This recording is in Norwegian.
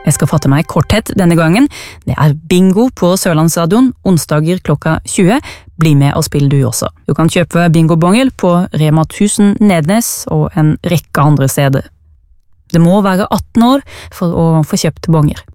Jeg skal fatte meg i korthet denne gangen. Det bingo på Sørlandsstadion, onsdager klokka 20. Bli med og spill du også. Du kan kjøpe bingobongel på Rema 1000 Nednes og en rekke andre steder. Det må være 18 år for å få kjøpt bonger.